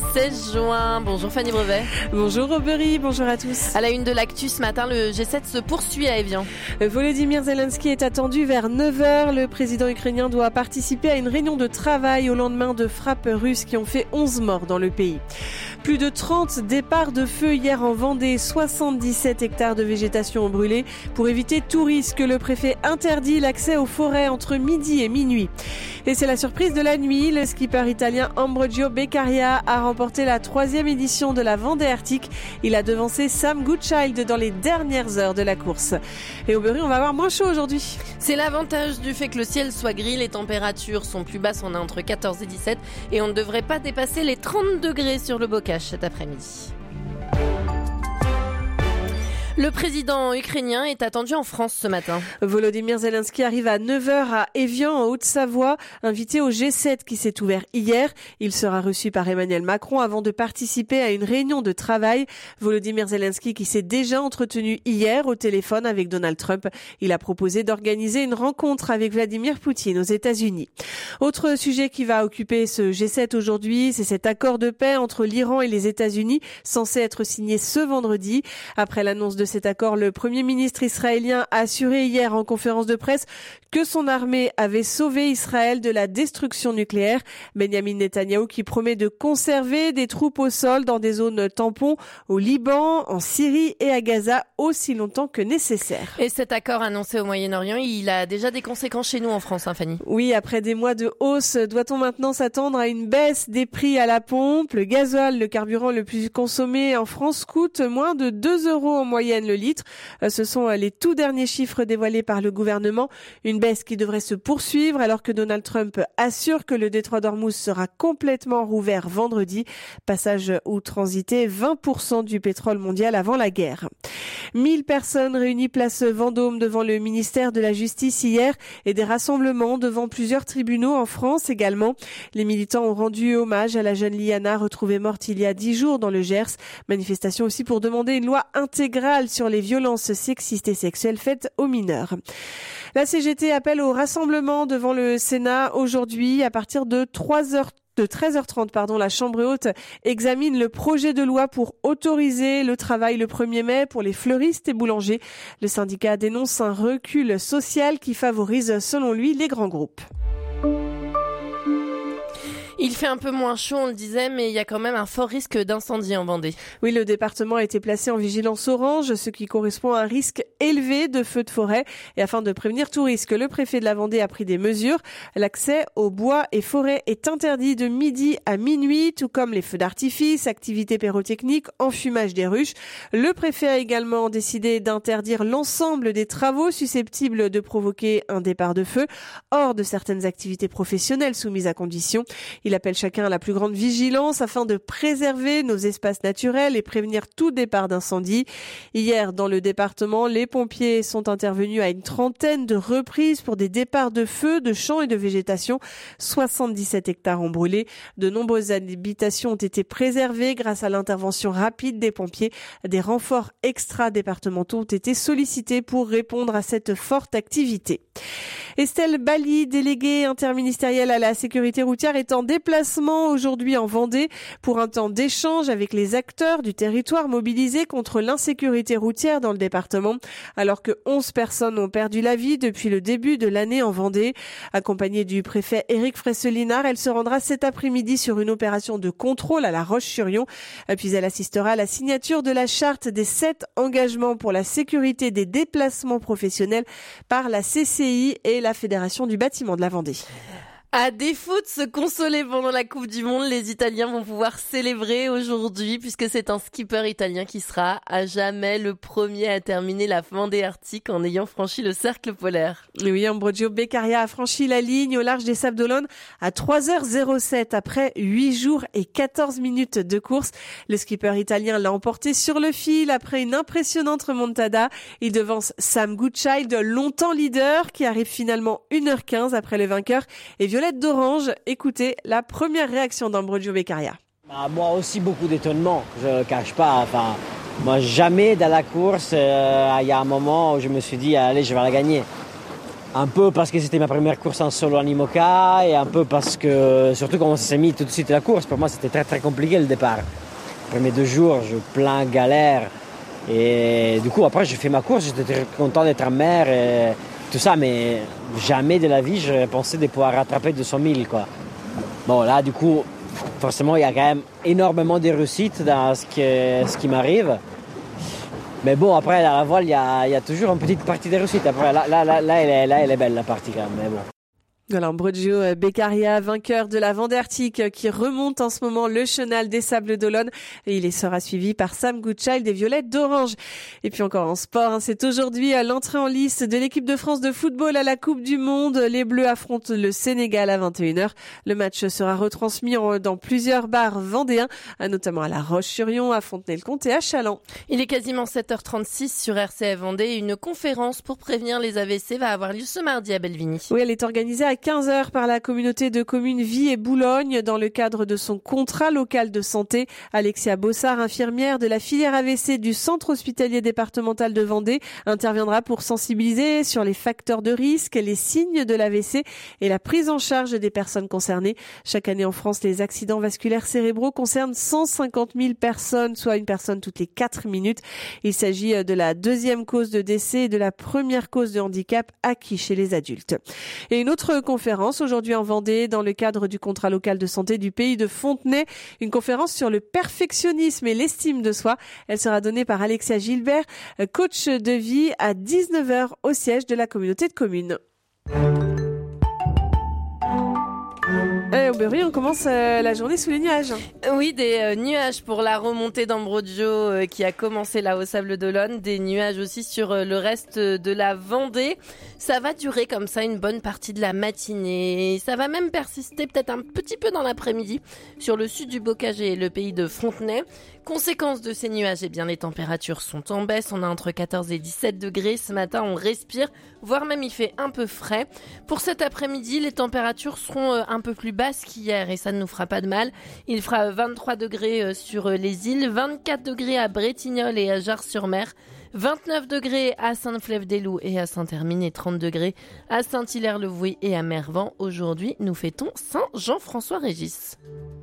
16 juin. Bonjour Fanny Brevet. Bonjour Aubery, bonjour à tous. À la une de l'actu ce matin, le G7 se poursuit à Évian. Volodymyr Zelensky est attendu vers 9h. Le président ukrainien doit participer à une réunion de travail au lendemain de frappes russes qui ont fait 11 morts dans le pays. Plus de 30 départs de feu hier en Vendée, 77 hectares de végétation ont brûlé. Pour éviter tout risque, le préfet interdit l'accès aux forêts entre midi et minuit. Et c'est la surprise de la nuit, le skipper italien Ambrogio Beccaria a remporté la 3e édition de la Vendée Arctique. Il a devancé Sam Goodchild dans les dernières heures de la course. Et au Bury, on va avoir moins chaud aujourd'hui. C'est l'avantage du fait que le ciel soit gris, les températures sont plus basses, on est entre 14 et 17 et on ne devrait pas dépasser les 30 degrés sur le Bocage cet après-midi. Le président ukrainien est attendu en France ce matin. Volodymyr Zelensky arrive à 9h à Évian, en Haute-Savoie, invité au G7 qui s'est ouvert hier. Il sera reçu par Emmanuel Macron avant de participer à une réunion de travail. Volodymyr Zelensky qui s'est déjà entretenu hier au téléphone avec Donald Trump. Il a proposé d'organiser une rencontre avec Vladimir Poutine aux États-Unis. Autre sujet qui va occuper ce G7 aujourd'hui, c'est cet accord de paix entre l'Iran et les États-Unis, censé être signé ce vendredi. Après l'annonce de cet accord, le Premier ministre israélien a assuré hier en conférence de presse que son armée avait sauvé Israël de la destruction nucléaire. Benjamin Netanyahou qui promet de conserver des troupes au sol dans des zones tampons au Liban, en Syrie et à Gaza aussi longtemps que nécessaire. Et cet accord annoncé au Moyen-Orient, il a déjà des conséquences chez nous en France, hein, Fanny? Oui, après des mois de hausse, doit-on maintenant s'attendre à une baisse des prix à la pompe? Le gasoil, le carburant le plus consommé en France, coûte moins de 2 € en moyenne le litre. Ce sont les tout derniers chiffres dévoilés par le gouvernement. Une baisse qui devrait se poursuivre alors que Donald Trump assure que le détroit d'Ormuz sera complètement rouvert vendredi. Passage où transitait 20% du pétrole mondial avant la guerre. 1000 personnes réunies place Vendôme devant le ministère de la Justice hier et des rassemblements devant plusieurs tribunaux en France également. Les militants ont rendu hommage à la jeune Liana retrouvée morte il y a 10 jours dans le Gers. Manifestation aussi pour demander une loi intégrale sur les violences sexistes et sexuelles faites aux mineurs. La CGT appelle au rassemblement devant le Sénat aujourd'hui à partir de 13h30, la Chambre haute examine le projet de loi pour autoriser le travail le 1er mai pour les fleuristes et boulangers. Le syndicat dénonce un recul social qui favorise, selon lui, les grands groupes. Il fait un peu moins chaud, on le disait, mais il y a quand même un fort risque d'incendie en Vendée. Oui, le département a été placé en vigilance orange, ce qui correspond à un risque élevé de feux de forêt. Et afin de prévenir tout risque, le préfet de la Vendée a pris des mesures. L'accès aux bois et forêts est interdit de midi à minuit, tout comme les feux d'artifice, activités pyrotechniques, enfumage des ruches. Le préfet a également décidé d'interdire l'ensemble des travaux susceptibles de provoquer un départ de feu, hors de certaines activités professionnelles soumises à condition. Il appelle chacun à la plus grande vigilance afin de préserver nos espaces naturels et prévenir tout départ d'incendie. Hier, dans le département, les pompiers sont intervenus à une 30aine de reprises pour des départs de feu, de champs et de végétation. 77 hectares ont brûlé. De nombreuses habitations ont été préservées grâce à l'intervention rapide des pompiers. Des renforts extra-départementaux ont été sollicités pour répondre à cette forte activité. Estelle Bali, déléguée interministérielle à la sécurité routière, est en déplacement aujourd'hui en Vendée pour un temps d'échange avec les acteurs du territoire mobilisés contre l'insécurité routière dans le département, alors que 11 personnes ont perdu la vie depuis le début de l'année en Vendée. Accompagnée du préfet Éric Fresselinard, elle se rendra cet après-midi sur une opération de contrôle à La Roche-sur-Yon. Puis elle assistera à la signature de la charte des 7 engagements pour la sécurité des déplacements professionnels par la CCI et la Fédération du bâtiment de la Vendée. À défaut de se consoler pendant la Coupe du Monde, les Italiens vont pouvoir célébrer aujourd'hui puisque c'est un skipper italien qui sera à jamais le premier à terminer la Vendée Arctique en ayant franchi le cercle polaire. Oui, Ambrogio Beccaria a franchi la ligne au large des Sables d'Olonne à 3h07 après 8 jours et 14 minutes de course. Le skipper italien l'a emporté sur le fil après une impressionnante remontada. Il devance Sam Goodchild, longtemps leader, qui arrive finalement 1h15 après le vainqueur, et Violette d'Orange. Écoutez la première réaction d'Ambrogio Beccaria. Moi aussi, beaucoup d'étonnement, je ne le cache pas. Moi, jamais dans la course, il y a un moment où je me suis dit, allez, je vais la gagner. Un peu parce que c'était ma première course en solo en IMOCA et un peu parce que, surtout quand on s'est mis tout de suite à la course, pour moi c'était très très compliqué le départ. Les premiers 2 jours, je plein galère. Et du coup, après, j'ai fait ma course, j'étais très content d'être en mer et tout ça, mais jamais de la vie, j'aurais pensé de pouvoir rattraper 200 000, quoi. Bon, là, du coup, forcément, il y a quand même énormément de réussites dans ce qui m'arrive. Mais bon, après, à la voile, il y a toujours une petite partie de réussite. Après, là, elle est belle, la partie, quand même, mais bon. Voilà, Ambrogio Beccaria, vainqueur de la Vendée Arctique, qui remonte en ce moment le chenal des Sables d'Olonne. Et il sera suivi par Sam Goodchild des Violettes d'Orange. Et puis encore en sport, c'est aujourd'hui l'entrée en lice de l'équipe de France de football à la Coupe du Monde. Les Bleus affrontent le Sénégal à 21h. Le match sera retransmis dans plusieurs bars vendéens, notamment à La Roche-sur-Yon, à Fontenay-le-Comte et à Challans. Il est quasiment 7h36 sur RCF Vendée. Une conférence pour prévenir les AVC va avoir lieu ce mardi à Belvigny. Oui, elle est organisée à 15h par la communauté de communes Vie et Boulogne dans le cadre de son contrat local de santé. Alexia Bossard, infirmière de la filière AVC du Centre hospitalier départemental de Vendée, interviendra pour sensibiliser sur les facteurs de risque, les signes de l'AVC et la prise en charge des personnes concernées. Chaque année en France, les accidents vasculaires cérébraux concernent 150 000 personnes, soit une personne toutes les 4 minutes. Il s'agit de la 2e cause de décès et de la première cause de handicap acquis chez les adultes. Et une autre conférence aujourd'hui en Vendée dans le cadre du contrat local de santé du pays de Fontenay. Une conférence sur le perfectionnisme et l'estime de soi. Elle sera donnée par Alexia Gilbert, coach de vie à 19h au siège de la communauté de communes. Au Berry, on commence la journée sous les nuages. Oui, des nuages pour la remontée d'Ambrogio qui a commencé là au Sable d'Olonne. Des nuages aussi sur le reste de la Vendée. Ça va durer comme ça une bonne partie de la matinée. Ça va même persister peut-être un petit peu dans l'après-midi sur le sud du Bocage et le pays de Fontenay. Conséquence de ces nuages, eh bien, les températures sont en baisse. On a entre 14 et 17 degrés. Ce matin, on respire, voire même il fait un peu frais. Pour cet après-midi, les températures seront un peu plus basses qu'hier et ça ne nous fera pas de mal. Il fera 23 degrés sur les îles, 24 degrés à Bretignolles et à Jars-sur-Mer, 29 degrés à Sainte-Flève-des-Loups et à Saint-Hermine et 30 degrés à Saint-Hilaire-le-Vouy et à Mervan. Aujourd'hui, nous fêtons Saint-Jean-François-Régis.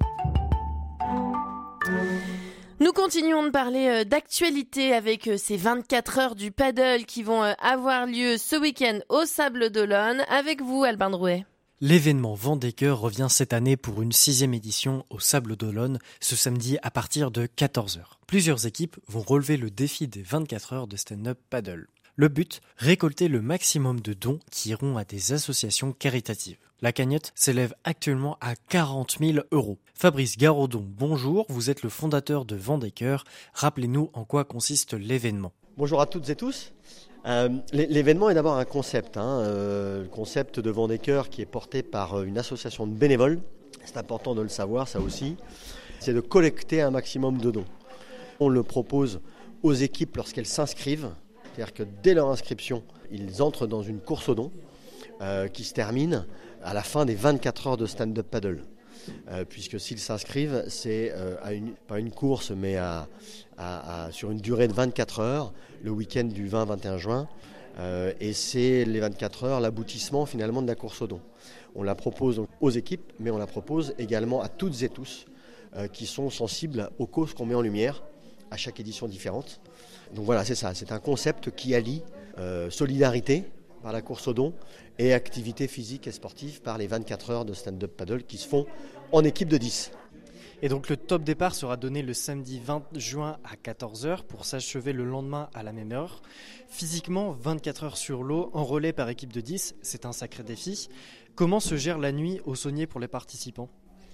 Nous continuons de parler d'actualité avec ces 24 heures du paddle qui vont avoir lieu ce week-end au Sable d'Olonne. Avec vous, Albin Drouet. L'événement Vendée-Cœur revient cette année pour une 6e édition au Sable d'Olonne, ce samedi à partir de 14h. Plusieurs équipes vont relever le défi des 24 heures de stand-up paddle. Le but, récolter le maximum de dons qui iront à des associations caritatives. La cagnotte s'élève actuellement à 40 000 €. Fabrice Garaudon, bonjour, vous êtes le fondateur de Vendée-Cœur. Rappelez-nous en quoi consiste l'événement. Bonjour à toutes et tous. L'événement est d'abord un concept, le concept de Vendée-Cœur qui est porté par une association de bénévoles. C'est important de le savoir, ça aussi. C'est de collecter un maximum de dons. On le propose aux équipes lorsqu'elles s'inscrivent. C'est-à-dire que dès leur inscription, ils entrent dans une course aux dons qui se termine à la fin des 24 heures de stand-up paddle. Puisque s'ils s'inscrivent, c'est pas une course, mais sur une durée de 24 heures, le week-end du 20-21 juin. Et c'est les 24 heures l'aboutissement finalement de la course aux dons. On la propose donc aux équipes, mais on la propose également à toutes et tous qui sont sensibles aux causes qu'on met en lumière à chaque édition différente. Donc voilà, c'est ça, c'est un concept qui allie solidarité par la course aux dons et activité physique et sportive par les 24 heures de stand-up paddle qui se font en équipe de 10. Et donc le top départ sera donné le samedi 20 juin à 14h pour s'achever le lendemain à la même heure. Physiquement, 24 heures sur l'eau, en relais par équipe de 10, c'est un sacré défi. Comment se gère la nuit au saunier pour les participants ?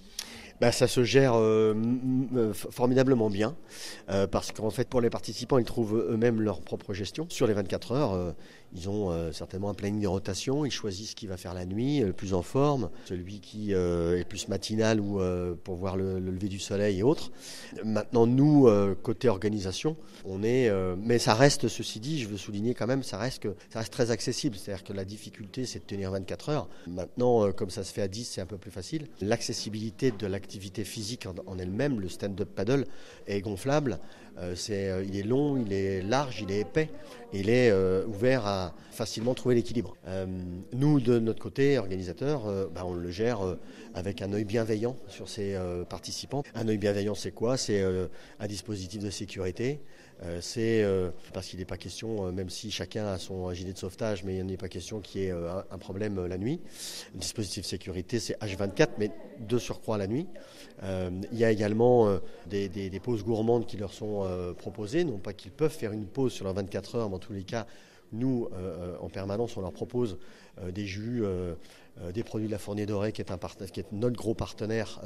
Ça se gère formidablement bien parce qu'en fait pour les participants ils trouvent eux-mêmes leur propre gestion. Sur les 24 heures ils ont certainement un planning de rotation, ils choisissent qui va faire la nuit, le plus en forme, celui qui est plus matinal ou pour voir le lever du soleil et autres. Maintenant nous côté organisation on est mais ça reste, ceci dit je veux souligner quand même, ça reste très accessible, c'est-à-dire que la difficulté c'est de tenir 24 heures. Maintenant comme ça se fait à 10 c'est un peu plus facile. L'accessibilité de l'activité l'activité physique en elle-même, le stand-up paddle, est gonflable. Il est long, il est large, il est épais. Il est ouvert à facilement trouver l'équilibre. Nous, de notre côté, organisateurs, on le gère avec un œil bienveillant sur ses participants. Un œil bienveillant, c'est quoi ? C'est un dispositif de sécurité. Parce qu'il n'est pas question, même si chacun a son gilet de sauvetage, mais il n'est pas question qu'il y ait un problème la nuit. Le dispositif de sécurité, c'est H24, mais de surcroît la nuit. Il y a également des pauses gourmandes qui leur sont proposées, non pas qu'ils peuvent faire une pause sur leurs 24 heures, mais en tous les cas, nous, en permanence, on leur propose des jus, des produits de la Fournier Dorée, qui est notre gros partenaire